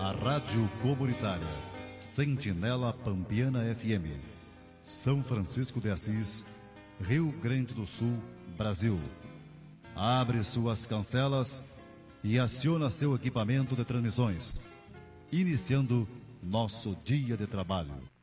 A Rádio Comunitária Sentinela Pampiana FM, São Francisco de Assis, Rio Grande do Sul, Brasil. Abre suas cancelas e aciona seu equipamento de transmissões, iniciando nosso dia de trabalho.